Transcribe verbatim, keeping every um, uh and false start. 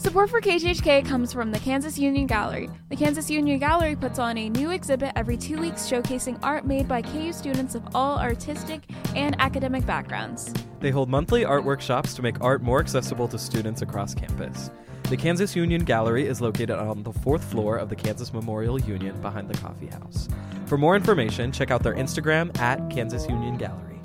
Support for K G H K comes from the Kansas Union Gallery. The Kansas Union Gallery puts on a new exhibit every two weeks showcasing art made by K U students of all artistic and academic backgrounds. They hold monthly art workshops to make art more accessible to students across campus. The Kansas Union Gallery is located on the fourth floor of the Kansas Memorial Union behind the coffee house. For more information, check out their Instagram at Kansas Union Gallery.